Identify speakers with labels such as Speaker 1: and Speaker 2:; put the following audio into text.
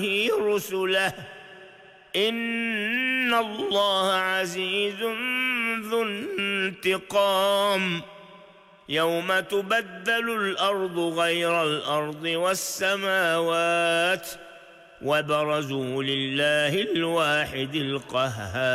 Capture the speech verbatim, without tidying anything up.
Speaker 1: رسله إن الله عزيز ذو انتقام يوم تبدل الأرض غير الأرض والسماوات وبرزوا لله الواحد القهار